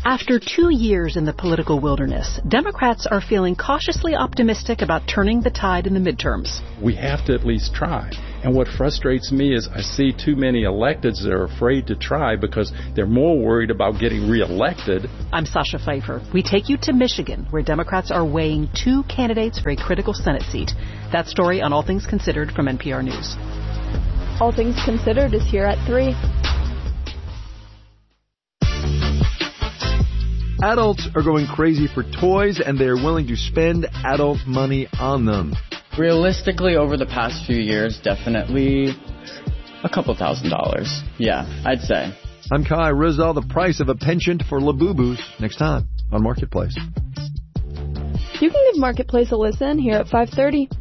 After 2 years in the political wilderness, Democrats are feeling cautiously optimistic about turning the tide in the midterms. We have to at least try. And what frustrates me is I see too many electeds that are afraid to try because they're more worried about getting reelected. I'm Sasha Pfeiffer. We take you to Michigan, where Democrats are weighing 2 candidates for a critical Senate seat. That story on All Things Considered from NPR News. All Things Considered is here at 3. Adults are going crazy for toys, and they're willing to spend adult money on them. Realistically, over the past few years, definitely a couple $1,000s. Yeah, I'd say. I'm Kai Rizal. The price of a penchant for Labubus next time on Marketplace. You can give Marketplace a listen here at 5:30.